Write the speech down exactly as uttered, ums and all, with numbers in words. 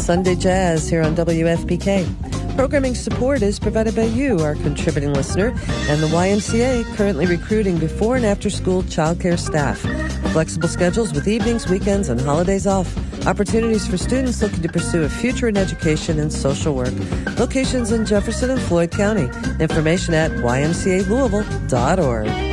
Sunday Jazz here on W F P K. Programming support is provided by you, our contributing listener, and the Y M C A, currently recruiting before and after school childcare staff. Flexible schedules with evenings, weekends, and holidays off. Opportunities for students looking to pursue a future in education and social work. Locations in Jefferson and Floyd County. Information at y m c a louisville dot org.